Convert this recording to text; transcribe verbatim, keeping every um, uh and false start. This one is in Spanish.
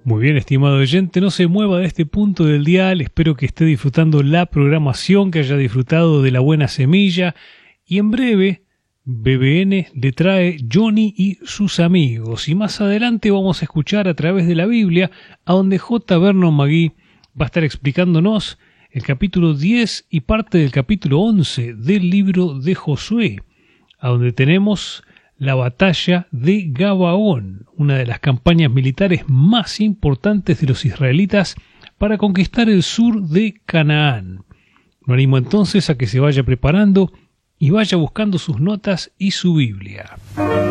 Muy bien, estimado oyente, no se mueva de este punto del dial, espero que esté disfrutando la programación, que haya disfrutado de la buena semilla, y en breve B B N le trae Johnny y sus amigos, y más adelante vamos a escuchar a través de la Biblia, a donde J. Vernon McGee va a estar explicándonos el capítulo diez y parte del capítulo once del libro de Josué, a donde tenemos la batalla de Gabaón, una de las campañas militares más importantes de los israelitas para conquistar el sur de Canaán. Lo animo entonces a que se vaya preparando y vaya buscando sus notas y su Biblia.